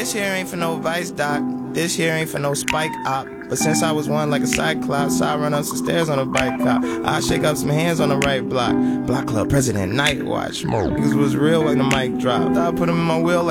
this here ain't for no vice doc. This here ain't for no spike op. But since I was one like a cyclops, I run up some stairs on a bike cop. I shake up some hands on the right block. Block club president, night watch. Niggas was real when the mic dropped. I put him in my wheel like